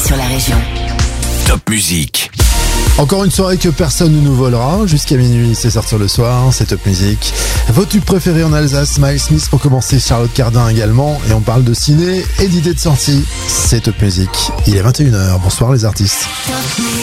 sur la région. Top Musique. Encore une soirée que personne ne nous volera. Jusqu'à minuit, c'est sortir le soir, c'est Top Musique. Vos tubes préférés en Alsace, Miles Smith pour commencer, Charlotte Cardin également. Et on parle de ciné et d'idées de sortie. C'est Top Musique. Il est 21h. Bonsoir les artistes.